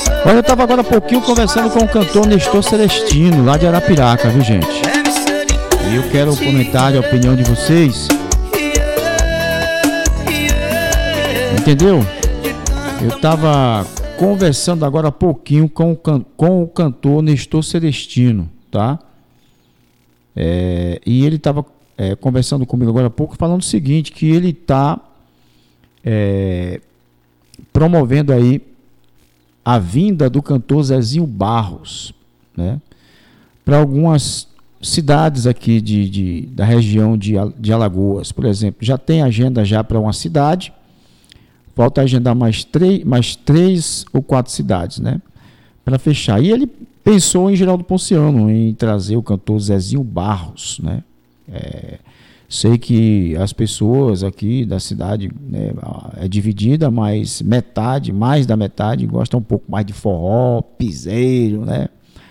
Olha, eu estava agora há pouquinho conversando com o cantor Nestor Celestino, lá de Arapiraca, viu, gente? E eu quero comentar a opinião de vocês. Entendeu? Eu estava conversando agora há pouquinho com o cantor Nestor Celestino, tá? E ele estava conversando comigo agora há pouco, falando o seguinte, que ele está promovendo aí a vinda do cantor Zezinho Barros, né, para algumas cidades aqui da região de Alagoas, por exemplo. Já tem agenda já para uma cidade, falta agendar mais três ou quatro cidades, né, para fechar. E ele pensou em Geraldo Ponciano, em trazer o cantor Zezinho Barros, né. Sei que as pessoas aqui da cidade, né, é dividida, mas mais da metade gosta um pouco mais de forró, piseiro, né?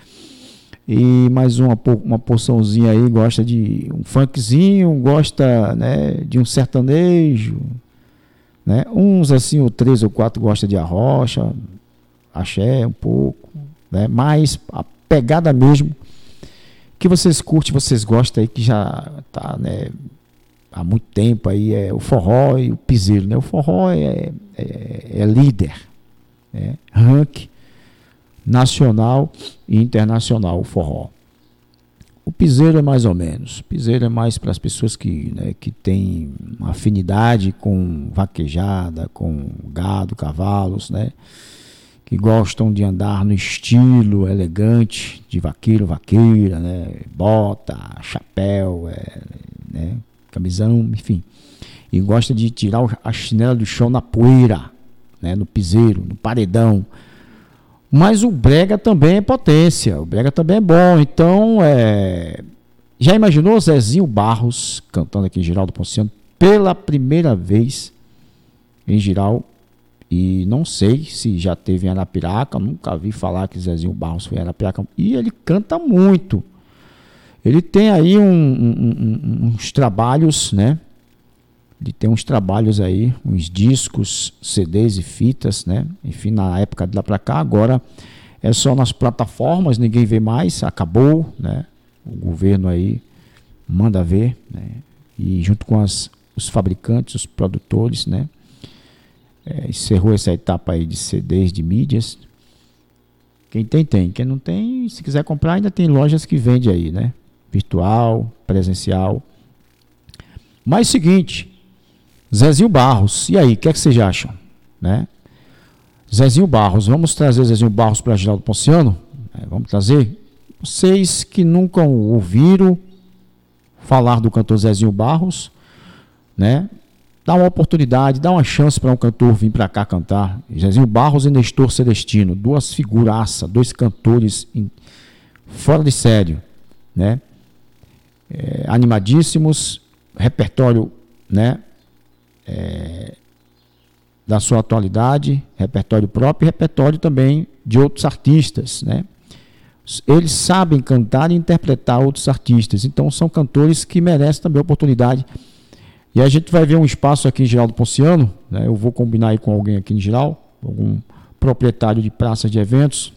E mais uma porçãozinha aí gosta de um funkzinho, gosta, né, de um sertanejo, né? Uns assim, ou 3 ou 4 gosta de arrocha, axé um pouco, né? Mas a pegada mesmo que vocês curtem, vocês gostam aí, que já tá, né, há muito tempo aí, é o forró e o piseiro, né? O forró é líder, ranking nacional e internacional, o forró. O piseiro é mais ou menos. O piseiro é mais para as pessoas que, né, que têm uma afinidade com vaquejada, com gado, cavalos, né? Que gostam de andar no estilo elegante de vaqueiro, vaqueira, né? Bota, chapéu, né? Camisão, enfim. E gosta de tirar a chinela do chão na poeira, né? No piseiro, no paredão. Mas o brega também é potência, o brega também é bom. Então, já imaginou Zezinho Barros cantando aqui em Geraldo Ponciano pela primeira vez em Giral? E não sei se já teve em Arapiraca, nunca vi falar que Zezinho Barros foi em Arapiraca. E ele canta muito. Ele tem aí uns trabalhos, né? Ele tem uns trabalhos aí, uns discos, CDs e fitas, né? Enfim, na época de lá pra cá, agora é só nas plataformas, ninguém vê mais, acabou, né? O governo aí manda ver, né? E junto com os fabricantes, os produtores, né? Encerrou essa etapa aí de CDs, de mídias. Quem tem, tem. Quem não tem, se quiser comprar, ainda tem lojas que vendem aí, né? Virtual, presencial. Mas seguinte, Zezinho Barros, e aí, o que é que vocês acham? Né? Zezinho Barros, vamos trazer Zezinho Barros para Geraldo Ponciano? Vamos trazer? Vocês que nunca ouviram falar do cantor Zezinho Barros, né? Dá uma oportunidade, dá uma chance para um cantor vir para cá cantar. Zezinho Barros e Nestor Celestino, duas figuraças, dois cantores fora de sério, né? Animadíssimos, repertório, né? Da sua atualidade, repertório próprio e repertório também de outros artistas, né? Eles sabem cantar e interpretar outros artistas, então são cantores que merecem também a oportunidade. E a gente vai ver um espaço aqui em Geraldo Ponciano, né? Eu vou combinar aí com alguém aqui em geral, algum proprietário de praças de eventos,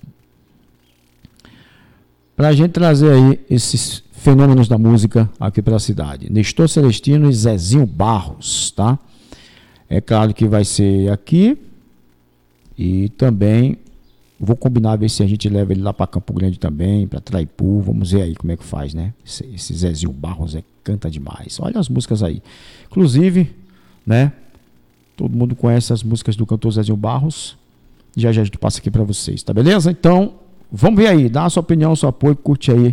para a gente trazer aí esses fenômenos da música aqui para a cidade. Nestor Celestino e Zezinho Barros, tá? É claro que vai ser aqui e também vou combinar, ver se a gente leva ele lá para Campo Grande também, para Traipu, vamos ver aí como é que faz, né? Esse Zezinho Barros canta demais. Olha as músicas aí. Inclusive, né? Todo mundo conhece as músicas do cantor Zezinho Barros. Já a gente passa aqui para vocês, tá beleza? Então, vamos ver aí, dá a sua opinião, seu apoio, curte aí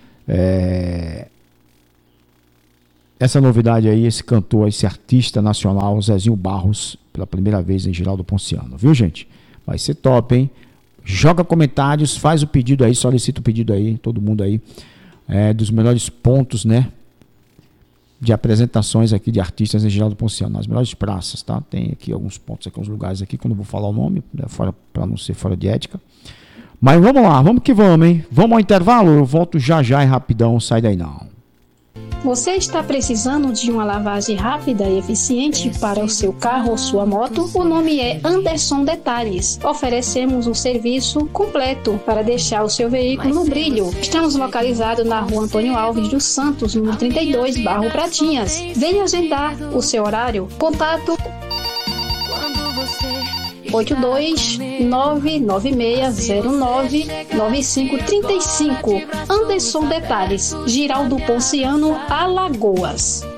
essa novidade aí, esse cantor, esse artista nacional, Zezinho Barros, pela primeira vez em Geraldo Ponciano, viu, gente? Vai ser top, hein? Joga comentários, faz o pedido aí, solicita o pedido aí, todo mundo aí, dos melhores pontos, né? De apresentações aqui de artistas em Geraldo Ponciano, nas melhores praças, tá? Tem aqui alguns pontos, aqui uns lugares aqui, que eu não vou falar o nome, né, para não ser fora de ética. Mas vamos lá, vamos que vamos, hein? Vamos ao intervalo, eu volto já já e rapidão, sai daí não. Você está precisando de uma lavagem rápida e eficiente para o seu carro ou sua moto? O nome é Anderson Detalhes. Oferecemos um serviço completo para deixar o seu veículo no brilho. Estamos localizados na Rua Antônio Alves dos Santos, número 32, Barro Pratinhas. Venha agendar o seu horário. Contato 82996099535. Anderson Detalhes, Giraldo Ponciano, Alagoas.